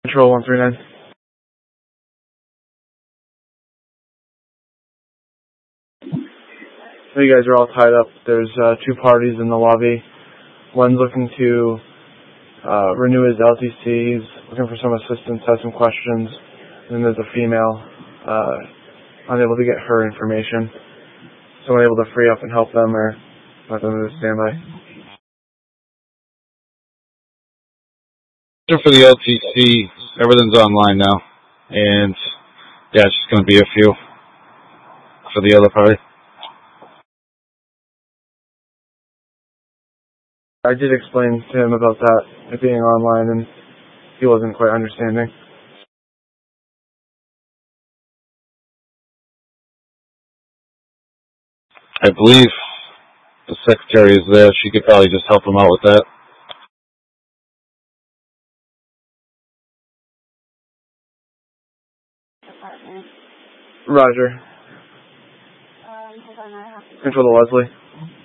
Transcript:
Control 139. So you guys are all tied up. There's two parties in the lobby. One's looking to renew his LTC. He's looking for some assistance, has some questions. And then there's a female unable to get her information. Someone able to free up and help them or let them to standby. For the LTC, everything's online now. And yeah, it's just going to be a few for the other party. I did explain to him about that, it being online, and he wasn't quite understanding. I believe the secretary is there. She could probably just help him out with that. Roger. Control to Leslie.